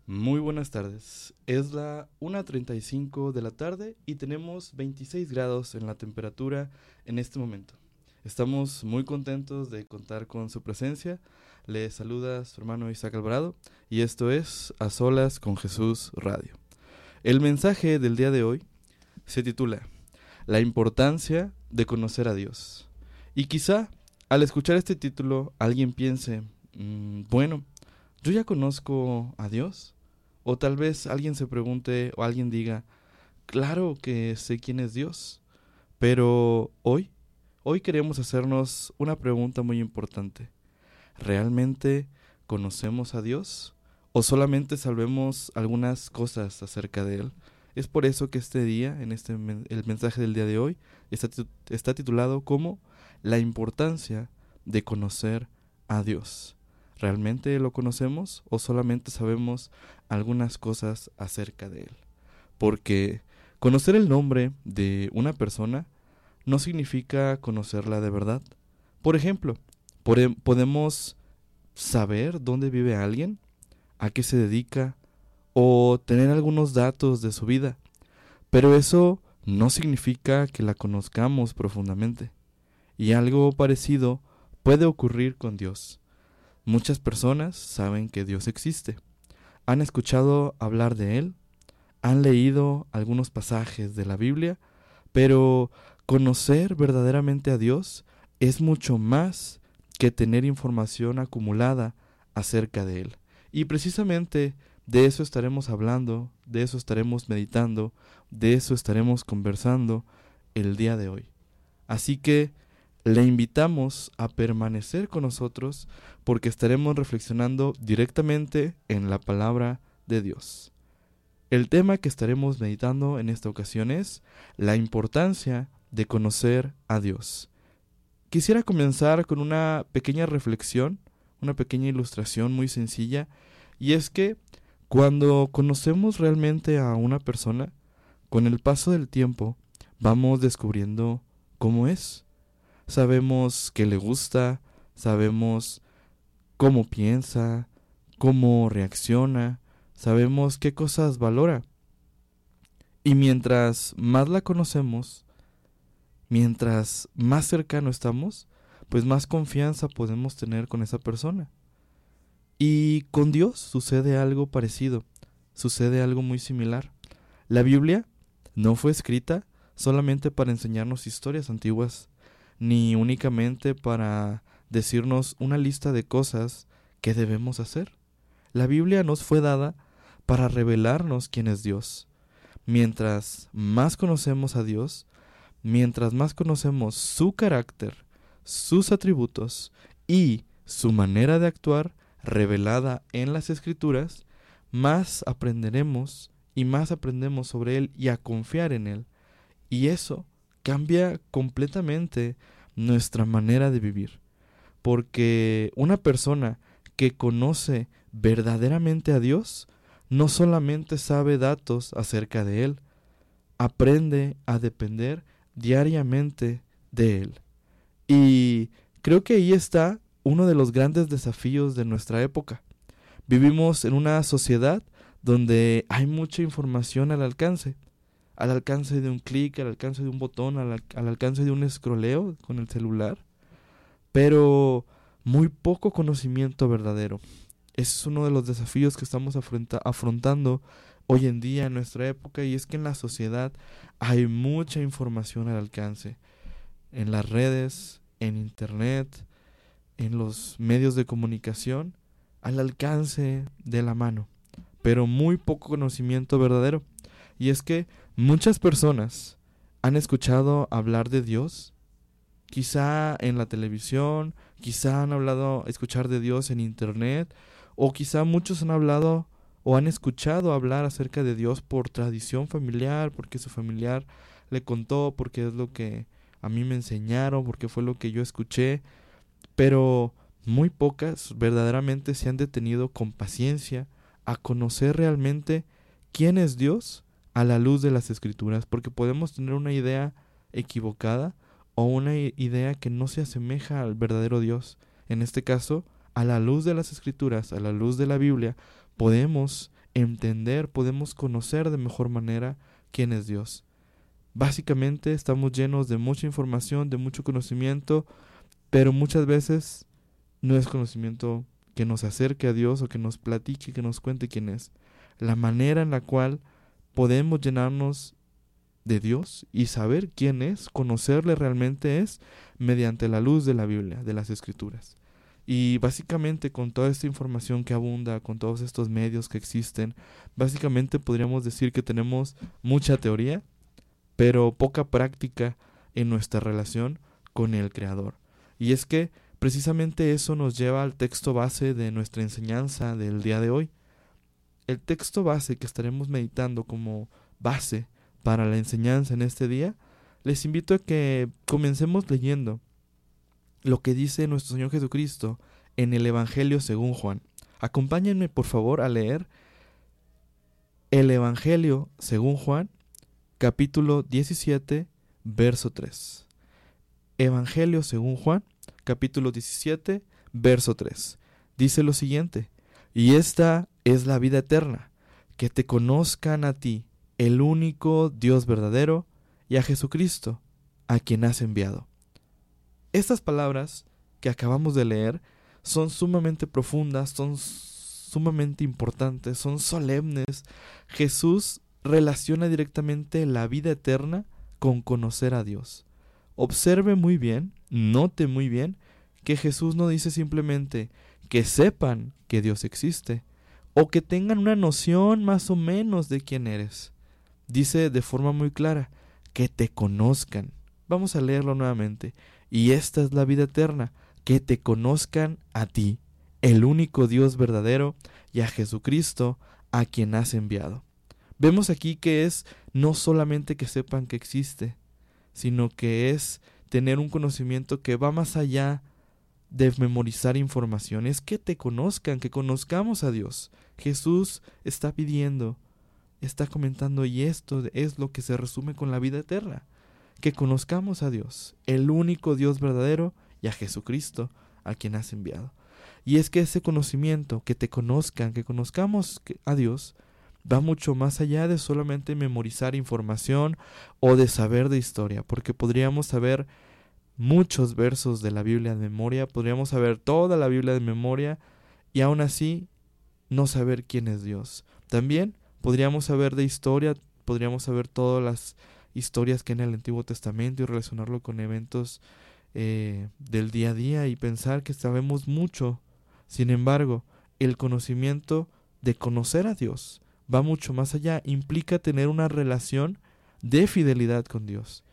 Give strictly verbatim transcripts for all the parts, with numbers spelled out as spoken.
Muy buenas tardes. Es la una treinta y cinco de la tarde y tenemos veintiséis grados en la temperatura en este momento. Estamos muy contentos de contar con su presencia. Le saluda su hermano Isaac Alvarado y esto es A Solas con Jesús Radio. El mensaje del día de hoy se titula La importancia de conocer a Dios. Y quizá al escuchar este título alguien piense, mmm, bueno, yo ya conozco a Dios. O tal vez alguien se pregunte o alguien diga, claro que sé quién es Dios. Pero hoy, hoy queremos hacernos una pregunta muy importante. ¿Realmente conocemos a Dios? ¿O solamente sabemos algunas cosas acerca de Él? Es por eso que este día, en este el mensaje del día de hoy, está, está titulado como La importancia de conocer a Dios. ¿Realmente lo conocemos o solamente sabemos algunas cosas acerca de Él? Porque conocer el nombre de una persona no significa conocerla de verdad. Por ejemplo, pode- podemos saber dónde vive alguien, a qué se dedica o tener algunos datos de su vida, pero eso no significa que la conozcamos profundamente. Y algo parecido puede ocurrir con Dios. Muchas personas saben que Dios existe, han escuchado hablar de Él, han leído algunos pasajes de la Biblia, pero conocer verdaderamente a Dios es mucho más que tener información acumulada acerca de Él. Y precisamente de eso estaremos hablando, de eso estaremos meditando, de eso estaremos conversando el día de hoy. Así que le invitamos a permanecer con nosotros porque estaremos reflexionando directamente en la palabra de Dios. El tema que estaremos meditando en esta ocasión es la importancia de conocer a Dios. Quisiera comenzar con una pequeña reflexión, una pequeña ilustración muy sencilla, y es que cuando conocemos realmente a una persona, con el paso del tiempo vamos descubriendo cómo es. Sabemos qué le gusta, sabemos cómo piensa, cómo reacciona, sabemos qué cosas valora. Y mientras más la conocemos, mientras más cercano estamos, pues más confianza podemos tener con esa persona. Y con Dios sucede algo parecido, sucede algo muy similar. La Biblia no fue escrita solamente para enseñarnos historias antiguas, ni únicamente para decirnos una lista de cosas que debemos hacer. La Biblia nos fue dada para revelarnos quién es Dios. Mientras más conocemos a Dios, mientras más conocemos su carácter, sus atributos y su manera de actuar revelada en las Escrituras, más aprenderemos y más aprendemos sobre Él y a confiar en Él. Y eso cambia completamente nuestra manera de vivir. Porque una persona que conoce verdaderamente a Dios no solamente sabe datos acerca de Él, aprende a depender diariamente de Él. Y creo que ahí está uno de los grandes desafíos de nuestra época. Vivimos en una sociedad donde hay mucha información al alcance. Al alcance de un clic, al alcance de un botón, al, al alcance de un escroleo con el celular, pero muy poco conocimiento verdadero. Ese es uno de los desafíos que estamos afronta- afrontando hoy en día en nuestra época, y es que en la sociedad hay mucha información al alcance, en las redes, en internet, en los medios de comunicación, al alcance de la mano, pero muy poco conocimiento verdadero. Y es que muchas personas han escuchado hablar de Dios, quizá en la televisión, quizá han hablado, escuchar de Dios en internet, o quizá muchos han hablado o han escuchado hablar acerca de Dios por tradición familiar, porque su familiar le contó, porque es lo que a mí me enseñaron, porque fue lo que yo escuché, pero muy pocas verdaderamente se han detenido con paciencia a conocer realmente quién es Dios a la luz de las Escrituras, porque podemos tener una idea equivocada o una idea que no se asemeja al verdadero Dios. En este caso, a la luz de las Escrituras, a la luz de la Biblia, podemos entender, podemos conocer de mejor manera quién es Dios. Básicamente estamos llenos de mucha información, de mucho conocimiento, pero muchas veces no es conocimiento que nos acerque a Dios o que nos platique, que nos cuente quién es. La manera en la cual podemos llenarnos de Dios y saber quién es, conocerle realmente es mediante la luz de la Biblia, de las Escrituras. Y básicamente con toda esta información que abunda, con todos estos medios que existen, básicamente podríamos decir que tenemos mucha teoría, pero poca práctica en nuestra relación con el Creador. Y es que precisamente eso nos lleva al texto base de nuestra enseñanza del día de hoy. El texto base que estaremos meditando como base para la enseñanza en este día, les invito a que comencemos leyendo lo que dice nuestro Señor Jesucristo en el Evangelio según Juan. Acompáñenme por favor a leer el Evangelio según Juan, capítulo diecisiete, verso tres. Evangelio según Juan, capítulo diecisiete, verso tres. Dice lo siguiente: y esta es la vida eterna, que te conozcan a ti, el único Dios verdadero, y a Jesucristo, a quien has enviado. Estas palabras que acabamos de leer son sumamente profundas, son sumamente importantes, son solemnes. Jesús relaciona directamente la vida eterna con conocer a Dios. Observe muy bien, note muy bien, que Jesús no dice simplemente que sepan que Dios existe o que tengan una noción más o menos de quién eres. Dice de forma muy clara que te conozcan. Vamos a leerlo nuevamente. Y esta es la vida eterna, que te conozcan a ti, el único Dios verdadero, y a Jesucristo, a quien has enviado. Vemos aquí que es no solamente que sepan que existe, sino que es tener un conocimiento que va más allá de memorizar información. Es que te conozcan, que conozcamos a Dios. Jesús está pidiendo, está comentando, y esto es lo que se resume con la vida eterna. Que conozcamos a Dios, el único Dios verdadero, y a Jesucristo, a quien has enviado. Y es que ese conocimiento, que te conozcan, que conozcamos a Dios, va mucho más allá de solamente memorizar información o de saber de historia, porque podríamos saber muchos versos de la Biblia de memoria, podríamos saber toda la Biblia de memoria y aún así no saber quién es Dios. También podríamos saber de historia, podríamos saber todas las historias que hay en el Antiguo Testamento y relacionarlo con eventos eh, del día a día y pensar que sabemos mucho. Sin embargo, el conocimiento de conocer a Dios va mucho más allá, implica tener una relación de fidelidad con Dios,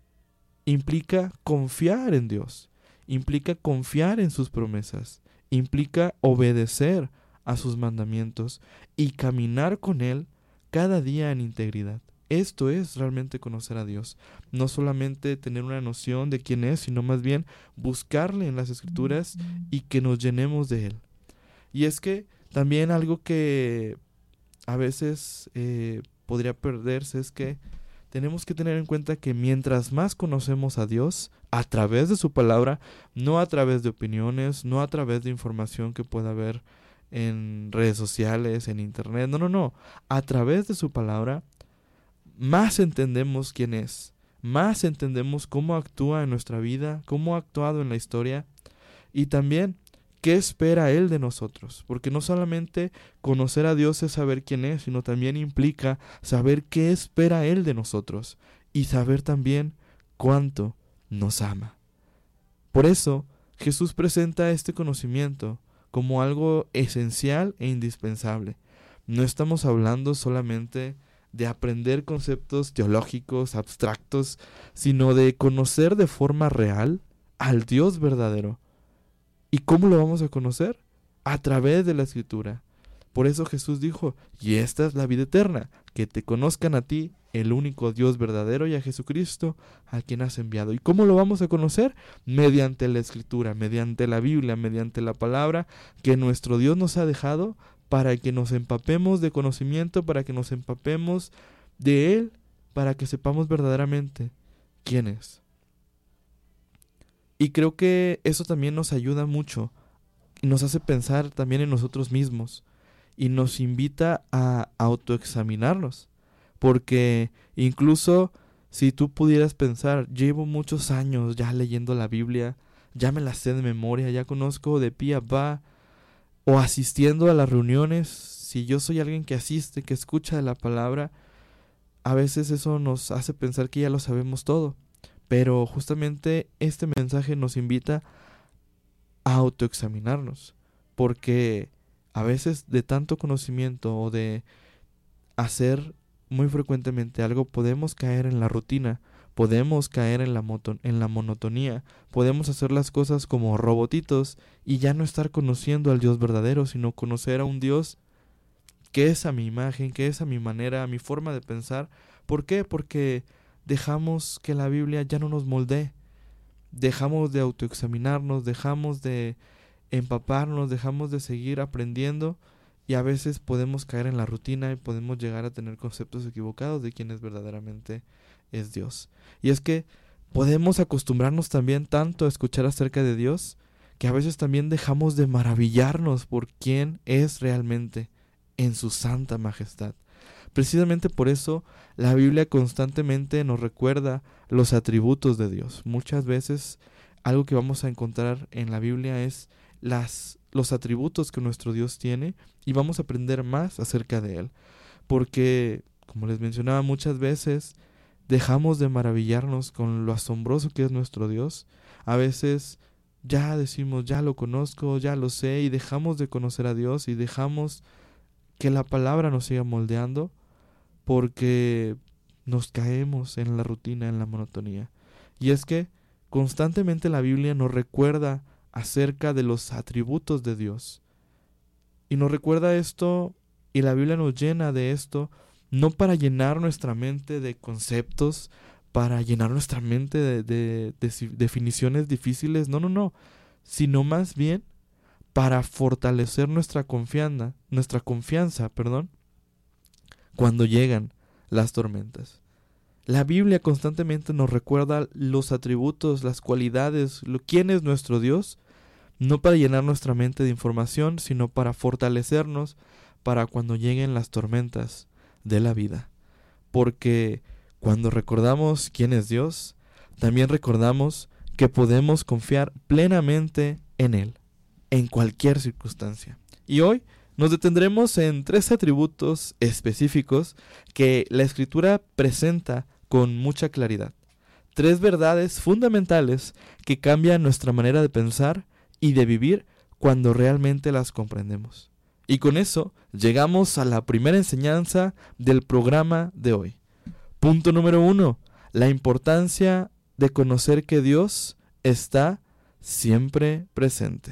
implica confiar en Dios, implica confiar en sus promesas, implica obedecer a sus mandamientos y caminar con Él cada día en integridad. Esto es realmente conocer a Dios, no solamente tener una noción de quién es, sino más bien buscarle en las Escrituras y que nos llenemos de Él. Y es que también algo que a veces eh, podría perderse es que tenemos que tener en cuenta que mientras más conocemos a Dios a través de su palabra, no a través de opiniones, no a través de información que pueda haber en redes sociales, en internet, no, no, no, a través de su palabra, más entendemos quién es, más entendemos cómo actúa en nuestra vida, cómo ha actuado en la historia y también qué espera Él de nosotros. Porque no solamente conocer a Dios es saber quién es, sino también implica saber qué espera Él de nosotros y saber también cuánto nos ama. Por eso Jesús presenta este conocimiento como algo esencial e indispensable. No estamos hablando solamente de aprender conceptos teológicos abstractos, sino de conocer de forma real al Dios verdadero. ¿Y cómo lo vamos a conocer? A través de la Escritura. Por eso Jesús dijo, y esta es la vida eterna, que te conozcan a ti, el único Dios verdadero, y a Jesucristo, a quien has enviado. ¿Y cómo lo vamos a conocer? Mediante la Escritura, mediante la Biblia, mediante la palabra que nuestro Dios nos ha dejado, para que nos empapemos de conocimiento, para que nos empapemos de Él, para que sepamos verdaderamente quién es. Y creo que eso también nos ayuda mucho y nos hace pensar también en nosotros mismos. y nos invita a autoexaminarnos. Porque incluso si tú pudieras pensar, llevo muchos años ya leyendo la Biblia, ya me la sé de memoria, ya conozco de pie a pa, o asistiendo a las reuniones, si yo soy alguien que asiste, que escucha la palabra, a veces eso nos hace pensar que ya lo sabemos todo. Pero justamente este mensaje nos invita a autoexaminarnos, porque a veces de tanto conocimiento o de hacer muy frecuentemente algo podemos caer en la rutina, podemos caer en la, moto- en la monotonía, podemos hacer las cosas como robotitos y ya no estar conociendo al Dios verdadero, sino conocer a un Dios que es a mi imagen, que es a mi manera, a mi forma de pensar. ¿Por qué? Porque dejamos que la Biblia ya no nos moldee, dejamos de autoexaminarnos, dejamos de empaparnos, dejamos de seguir aprendiendo y a veces podemos caer en la rutina y podemos llegar a tener conceptos equivocados de quién es verdaderamente es Dios. Y es que podemos acostumbrarnos también tanto a escuchar acerca de Dios que a veces también dejamos de maravillarnos por quién es realmente en su santa majestad. Precisamente por eso la Biblia constantemente nos recuerda los atributos de Dios. Muchas veces algo que vamos a encontrar en la Biblia es las, los atributos que nuestro Dios tiene y vamos a aprender más acerca de Él. Porque, como les mencionaba muchas veces, dejamos de maravillarnos con lo asombroso que es nuestro Dios. A veces ya decimos, ya lo conozco, ya lo sé, y dejamos de conocer a Dios y dejamos que la palabra nos siga moldeando porque nos caemos en la rutina, en la monotonía. Y es que constantemente la Biblia nos recuerda acerca de los atributos de Dios. Y nos recuerda esto, y la Biblia nos llena de esto, no para llenar nuestra mente de conceptos, para llenar nuestra mente de, de, de definiciones difíciles, no, no, no, sino más bien para fortalecer nuestra confianza, nuestra confianza, perdón, cuando llegan las tormentas. La Biblia constantemente nos recuerda los atributos, las cualidades, lo, quién es nuestro Dios, no para llenar nuestra mente de información, sino para fortalecernos para cuando lleguen las tormentas de la vida. Porque cuando recordamos quién es Dios, también recordamos que podemos confiar plenamente en Él, en cualquier circunstancia. Y hoy nos detendremos en tres atributos específicos que la Escritura presenta con mucha claridad. Tres verdades fundamentales que cambian nuestra manera de pensar y de vivir cuando realmente las comprendemos. Y con eso llegamos a la primera enseñanza del programa de hoy. Punto número uno, la importancia de conocer que Dios está siempre presente.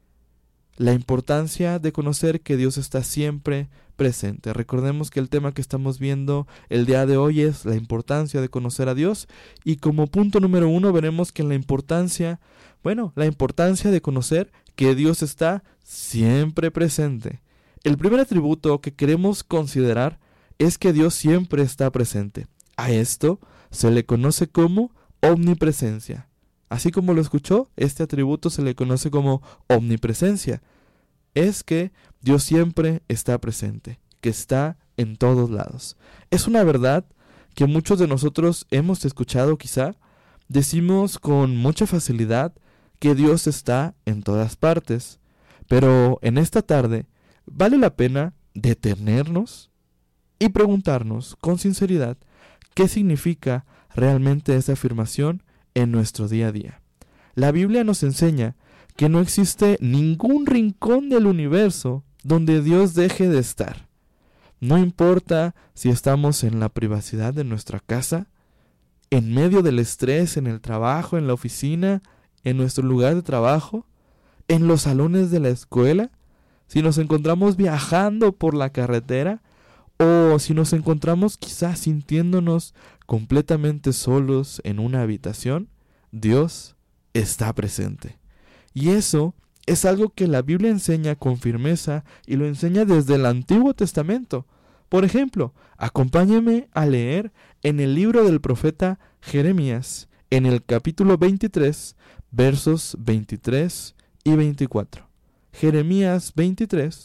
La importancia de conocer que Dios está siempre presente. Recordemos que el tema que estamos viendo el día de hoy es la importancia de conocer a Dios. Y como punto número uno veremos que la importancia, bueno, la importancia de conocer que Dios está siempre presente. El primer atributo que queremos considerar es que Dios siempre está presente. A esto se le conoce como omnipresencia. Así como lo escuchó, este atributo se le conoce como omnipresencia. Es que Dios siempre está presente, que está en todos lados. Es una verdad que muchos de nosotros hemos escuchado quizá. Decimos con mucha facilidad que Dios está en todas partes. Pero en esta tarde vale la pena detenernos y preguntarnos con sinceridad qué significa realmente esa afirmación en nuestro día a día. La Biblia nos enseña que no existe ningún rincón del universo donde Dios deje de estar. No importa si estamos en la privacidad de nuestra casa, en medio del estrés, en el trabajo, en la oficina, en nuestro lugar de trabajo, en los salones de la escuela, si nos encontramos viajando por la carretera o si nos encontramos quizás sintiéndonos completamente solos en una habitación, Dios está presente. Y eso es algo que la Biblia enseña con firmeza y lo enseña desde el Antiguo Testamento. Por ejemplo, acompáñeme a leer en el libro del profeta Jeremías, en el capítulo veintitrés, versos veintitrés y veinticuatro. Jeremías veintitrés,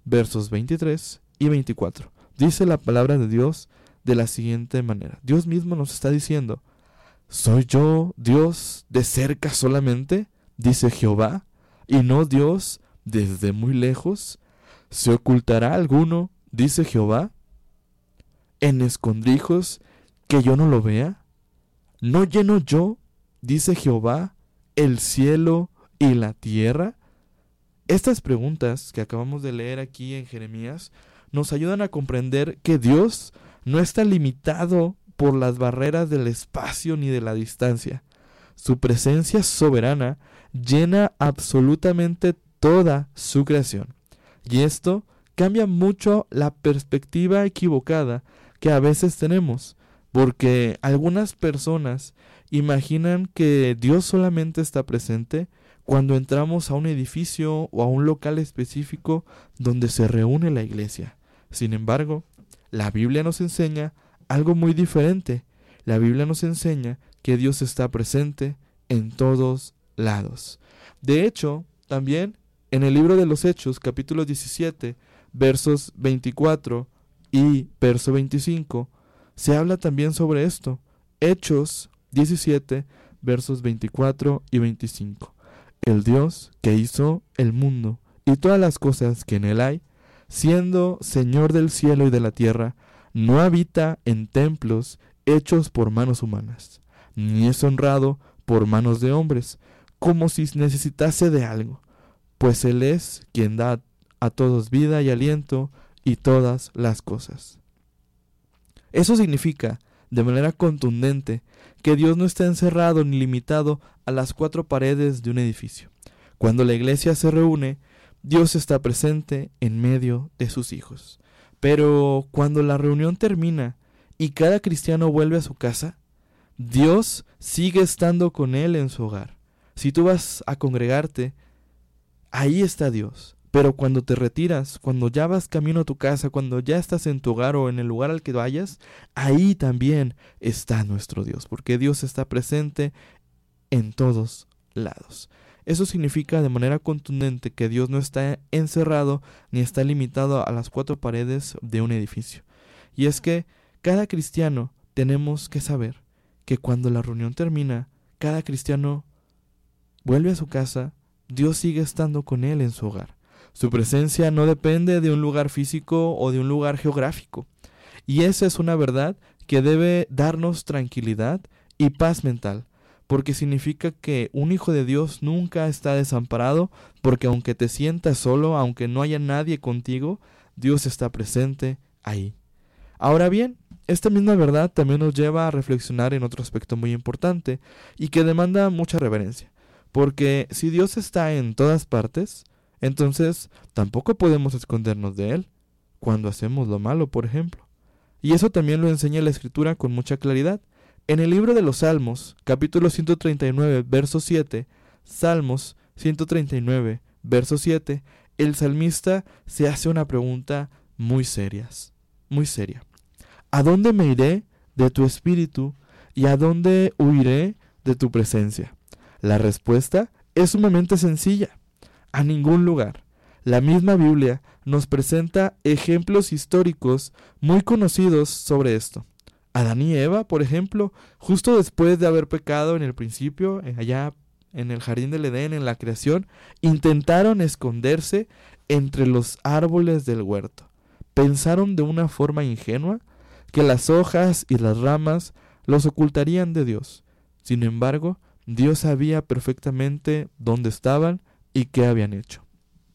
versos veintitrés y veinticuatro. Dice la palabra de Dios de la siguiente manera. Dios mismo nos está diciendo: ¿soy yo Dios de cerca solamente? Dice Jehová, y no Dios desde muy lejos. ¿Se ocultará alguno? Dice Jehová, en escondrijos que yo no lo vea. ¿No lleno yo, dice Jehová, el cielo y la tierra? Estas preguntas que acabamos de leer aquí en Jeremías nos ayudan a comprender que Dios no está limitado por las barreras del espacio ni de la distancia. Su presencia soberana llena absolutamente toda su creación. Y esto cambia mucho la perspectiva equivocada que a veces tenemos, porque algunas personas imaginan que Dios solamente está presente cuando entramos a un edificio o a un local específico donde se reúne la iglesia. Sin embargo, la Biblia nos enseña algo muy diferente. La Biblia nos enseña que Dios está presente en todos lados. De hecho, también en el libro de los Hechos, capítulo diecisiete, versos veinticuatro y verso veinticinco, se habla también sobre esto. Hechos diecisiete, versos veinticuatro y veinticinco. El Dios que hizo el mundo y todas las cosas que en él hay, siendo Señor del cielo y de la tierra, no habita en templos hechos por manos humanas, ni es honrado por manos de hombres, como si necesitase de algo, pues Él es quien da a todos vida y aliento y todas las cosas. Eso significa, de manera contundente, que Dios no está encerrado ni limitado a las cuatro paredes de un edificio. Cuando la iglesia se reúne, Dios está presente en medio de sus hijos. Pero cuando la reunión termina y cada cristiano vuelve a su casa, Dios sigue estando con él en su hogar. Si tú vas a congregarte, ahí está Dios. Pero cuando te retiras, cuando ya vas camino a tu casa, cuando ya estás en tu hogar o en el lugar al que vayas, ahí también está nuestro Dios, porque Dios está presente en todos lados. Eso significa de manera contundente que Dios no está encerrado ni está limitado a las cuatro paredes de un edificio. Y es que cada cristiano tenemos que saber que cuando la reunión termina, cada cristiano vuelve a su casa, Dios sigue estando con él en su hogar. Su presencia no depende de un lugar físico o de un lugar geográfico. Y esa es una verdad que debe darnos tranquilidad y paz mental, porque significa que un hijo de Dios nunca está desamparado, porque aunque te sientas solo, aunque no haya nadie contigo, Dios está presente ahí. Ahora bien, esta misma verdad también nos lleva a reflexionar en otro aspecto muy importante y que demanda mucha reverencia, porque si Dios está en todas partes, entonces tampoco podemos escondernos de Él cuando hacemos lo malo, por ejemplo. Y eso también lo enseña la Escritura con mucha claridad. En el libro de los Salmos, capítulo ciento treinta y nueve, verso siete, Salmos ciento treinta y nueve, verso siete, el salmista se hace una pregunta muy seria, muy seria. ¿A dónde me iré de tu espíritu y a dónde huiré de tu presencia? La respuesta es sumamente sencilla: a ningún lugar. La misma Biblia nos presenta ejemplos históricos muy conocidos sobre esto. Adán y Eva, por ejemplo, justo después de haber pecado en el principio, allá en el jardín del Edén, en la creación, intentaron esconderse entre los árboles del huerto. Pensaron de una forma ingenua que las hojas y las ramas los ocultarían de Dios. Sin embargo, Dios sabía perfectamente dónde estaban y qué habían hecho.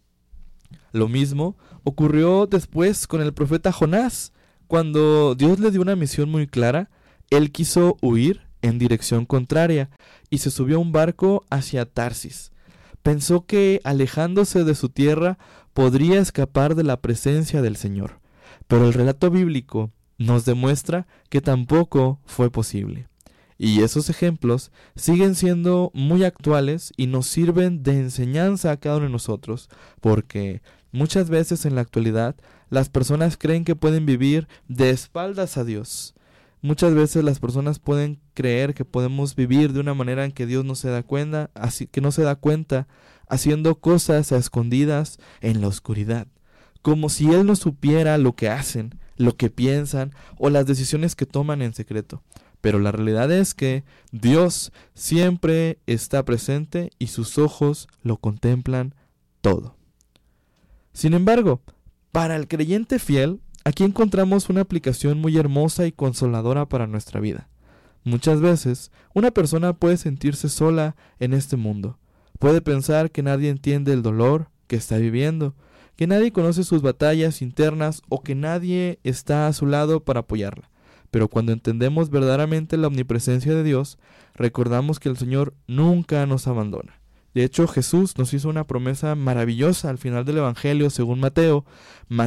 Lo mismo ocurrió después con el profeta Jonás. Cuando Dios le dio una misión muy clara, él quiso huir en dirección contraria y se subió a un barco hacia Tarsis. Pensó que alejándose de su tierra podría escapar de la presencia del Señor, pero el relato bíblico nos demuestra que tampoco fue posible. Y esos ejemplos siguen siendo muy actuales y nos sirven de enseñanza a cada uno de nosotros, porque muchas veces en la actualidad las personas creen que pueden vivir de espaldas a Dios. Muchas veces las personas pueden creer que podemos vivir de una manera en que Dios no se da cuenta, así que no se da cuenta, haciendo cosas a escondidas en la oscuridad, como si Él no supiera lo que hacen, lo que piensan o las decisiones que toman en secreto. Pero la realidad es que Dios siempre está presente y sus ojos lo contemplan todo. Sin embargo, para el creyente fiel, aquí encontramos una aplicación muy hermosa y consoladora para nuestra vida. Muchas veces, una persona puede sentirse sola en este mundo. Puede pensar que nadie entiende el dolor que está viviendo, que nadie conoce sus batallas internas o que nadie está a su lado para apoyarla. Pero cuando entendemos verdaderamente la omnipresencia de Dios, recordamos que el Señor nunca nos abandona. De hecho, Jesús nos hizo una promesa maravillosa al final del Evangelio según Mateo.